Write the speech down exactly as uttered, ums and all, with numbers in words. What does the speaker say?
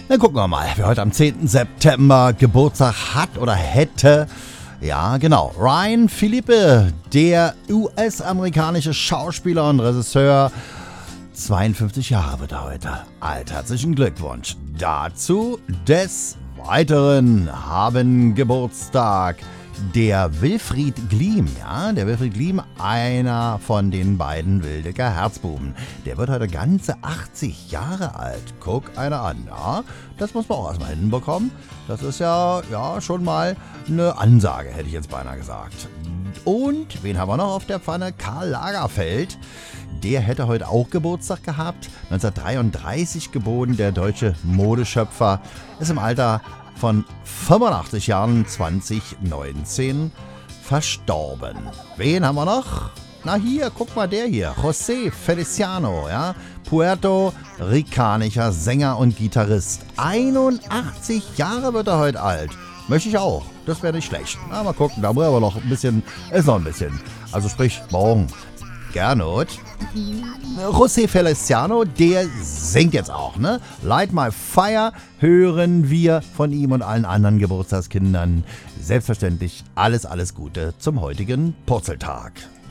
Dann gucken wir mal, wer heute am zehnten September Geburtstag hat oder hätte. Ja, genau. Ryan Phillippe, der U S-amerikanische Schauspieler und Regisseur. zweiundfünfzig Jahre wird er heute alt. Herzlichen Glückwunsch dazu. Des Weiteren haben Geburtstag der Wilfried Gliem, ja, der Wilfried Gliem, einer von den beiden Wildecker Herzbuben. Der wird heute ganze achtzig Jahre alt. Guck einer an, ja, das muss man auch erstmal hinbekommen. Das ist ja, ja, schon mal eine Ansage, hätte ich jetzt beinahe gesagt. Und wen haben wir noch auf der Pfanne? Karl Lagerfeld. Der hätte heute auch Geburtstag gehabt. neunzehnhundertdreiunddreißig geboren, der deutsche Modeschöpfer. Ist im Alter von fünfundachtzig Jahren zwanzig neunzehn verstorben. Wen haben wir noch? Na hier, guck mal, der hier. José Feliciano, ja. Puerto-ricanischer Sänger und Gitarrist. einundachtzig Jahre wird er heute alt. Möchte ich auch. Das wäre nicht schlecht. Na, mal gucken, da muss aber noch ein bisschen, ist noch ein bisschen. Also sprich, morgen. Gernot. José Feliciano, der singt jetzt auch, ne? Light My Fire hören wir von ihm und allen anderen Geburtstagskindern. Selbstverständlich alles, alles Gute zum heutigen Purzeltag.